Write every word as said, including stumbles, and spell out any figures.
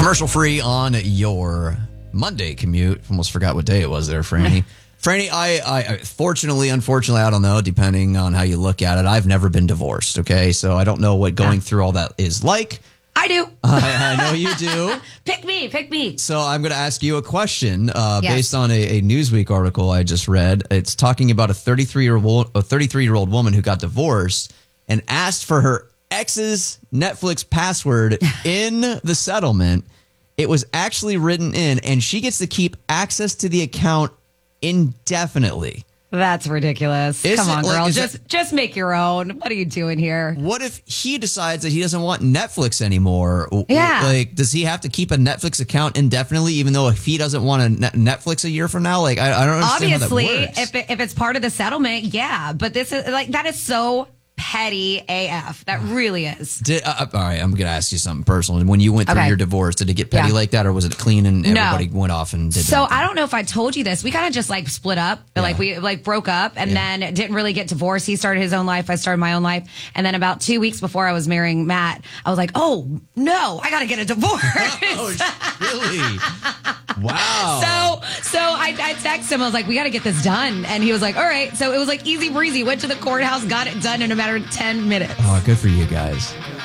Commercial free on your Monday commute. Almost forgot what day it was there, Franny. Franny, I, I, fortunately, unfortunately, I don't know, depending on how you look at it, I've never been divorced, okay? So I don't know what going yeah. through all that is like. I do. I, I know you do. Pick me, pick me. So I'm going to ask you a question uh, yes. based on a, a Newsweek article I just read. It's talking about a thirty-three-year-old a thirty-three-year-old woman who got divorced and asked for her ex's Netflix password in the settlement. It was actually written in, and she gets to keep access to the account indefinitely. That's ridiculous. Is Come it, on, like, girl. is Just it, just make your own. What are you doing here? What if he decides that he doesn't want Netflix anymore? Yeah. Like, does he have to keep a Netflix account indefinitely, even though if he doesn't want a Netflix a year from now? Like, I, I don't understand Obviously, how that works. if it, if it's part of the settlement, yeah. But this is like that is so petty A F. That really is. Did, uh, all right, I'm going to ask you something personal. When you went through okay. your divorce, did it get petty yeah. like that, or was it clean and everybody no. went off and did So anything? I don't know if I told you this. We kind of just like split up. Yeah. Like we like broke up and yeah. then didn't really get divorced. He started his own life. I started my own life. And then about two weeks before I was marrying Matt, I was like, oh, no, I got to get a divorce. Oh, really? Wow. So, so I, I texted him. I was like, we got to get this done. And he was like, all right. So it was like easy breezy. Went to the courthouse, got it done in a matter of ten minutes. Oh, good for you guys.